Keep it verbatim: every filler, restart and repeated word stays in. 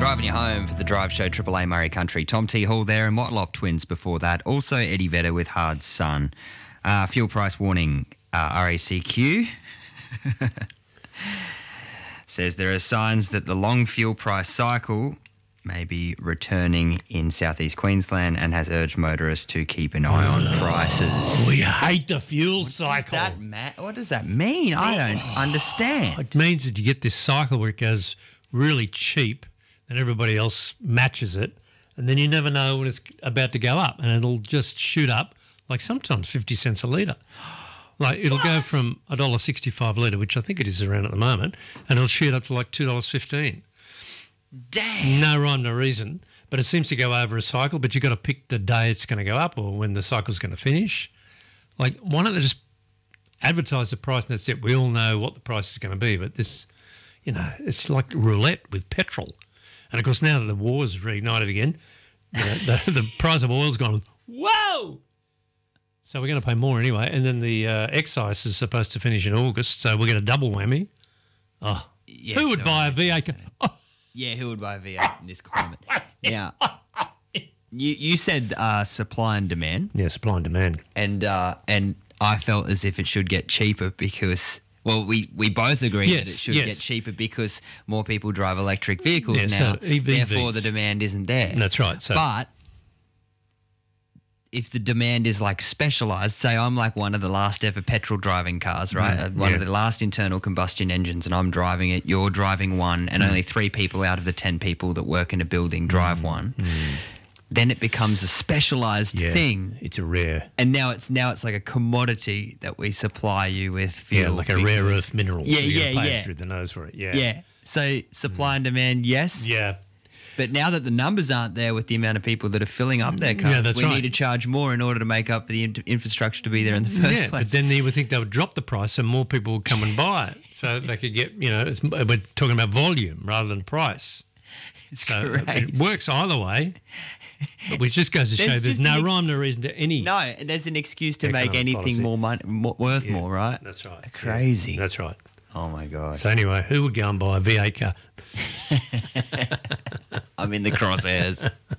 driving you home for the Drive Show, Triple A Murray Country. Tom T. Hall there and Whitelock Twins before that. Also Eddie Vedder with Hard Sun. Uh, fuel price warning, uh, R A C Q says there are signs that the long fuel price cycle may be returning in southeast Queensland and has urged motorists to keep an eye on prices. We hate the fuel What cycle. does that ma- what does that mean? I don't understand. It means that you get this cycle where it goes really cheap and everybody else matches it, and then you never know when it's about to go up, and it'll just shoot up like sometimes fifty cents a litre. Like it'll What? go from one dollar sixty-five a litre, which I think it is around at the moment, and it'll shoot up to like two dollars fifteen. Damn. No rhyme, no reason, but it seems to go over a cycle, but you've got to pick the day it's going to go up or when the cycle's going to finish. Like, why don't they just advertise the price and that's it? We all know what the price is going to be, but this, you know, it's like roulette with petrol. And, of course, now that the war's reignited again, you know, the, the price of oil's gone, whoa! So we're going to pay more anyway. And then the uh, excise is supposed to finish in August, so we'll get a double whammy. Oh, Yeah, who would so buy a V eight? Oh, Yeah, who would buy a V eight in this climate? Now, you you said uh, supply and demand, yeah, supply and demand. and uh, and I felt as if it should get cheaper because, well, we, we both agree that it Yes, should yes. get cheaper because more people drive electric vehicles Yeah, now, so E V Vs. therefore the demand isn't there. That's right. So, But if the demand is like specialised, say I'm like one of the last ever petrol driving cars, right? Mm, Uh, one yeah. of the last internal combustion engines, and I'm driving it, you're driving one, and only three people out of the ten people that work in a building drive one, then it becomes a specialised yeah, thing. it's a rare, And now it's now it's like a commodity that we supply you with fuel. yeah, like a rare because- earth mineral. Yeah, so you gotta yeah, pay yeah. through the nose for it. Yeah, Yeah. So supply and demand, yes. yeah. But now that the numbers aren't there with the amount of people that are filling up their cars, Yeah, that's we right. need to charge more in order to make up for the in- infrastructure to be there in the first Yeah, place. but then you would think they would drop the price and more people would come and buy it, so they could get, you know, it's, we're talking about volume rather than price. It's So it crazy. works either way, but which just goes to show There's there's just no an ex- rhyme, no reason to any. No, and there's an excuse to make Economic anything policy. more money, more, worth Yeah, more, right? That's right. Crazy. Yeah, that's right. Oh my god! So anyway, who would go and buy a V eight car? I'm in the crosshairs.